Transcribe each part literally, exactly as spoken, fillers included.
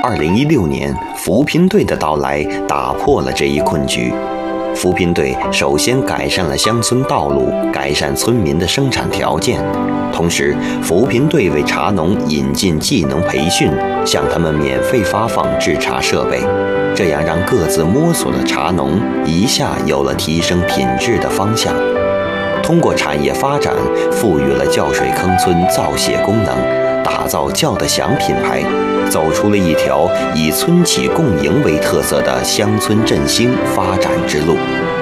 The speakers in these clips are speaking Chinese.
二零一六年，扶贫队的到来打破了这一困局。扶贫队首先改善了乡村道路，改善村民的生产条件，同时，扶贫队为茶农引进技能培训，向他们免费发放制茶设备，这样让各自摸索的茶农一下有了提升品质的方向。通过产业发展，赋予了酵水坑村造血功能，打造酵的响品牌，走出了一条以村企共赢为特色的乡村振兴发展之路。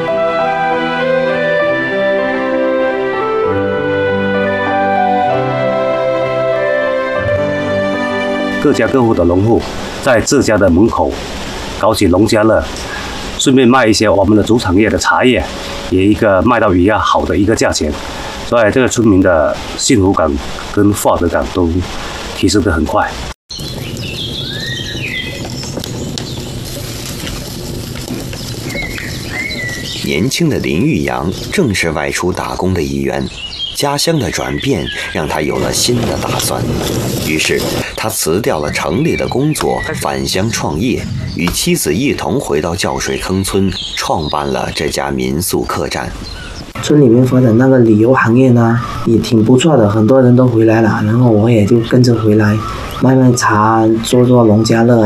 各家各户的农户在自家的门口搞起农家乐，顺便卖一些我们的主产业的茶叶，也一个卖到比较好的一个价钱，所以这个村民的幸福感跟获得感都提升得很快。 年轻的林玉阳正是外出打工的一员，家乡的转变让他有了新的打算，于是他辞掉了城里的工作，返乡创业，与妻子一同回到酵水坑村，创办了这家民宿客栈。 村里面发展那个旅游行业呢，也挺不错的，很多人都回来了，然后我也就跟着回来，卖卖茶，做做农家乐。